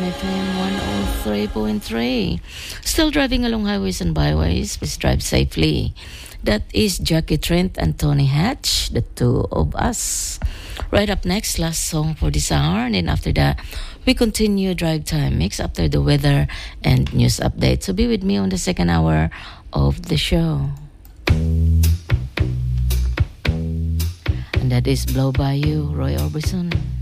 FM 103.3. Still driving along highways and byways, please drive safely. That is Jackie Trent and Tony Hatch, the two of us. Right up next, last song for this hour, and then after that, we continue Drive Time Mix after the weather and news update. So be with me on the second hour of the show. And that is Blow By You, Roy Orbison.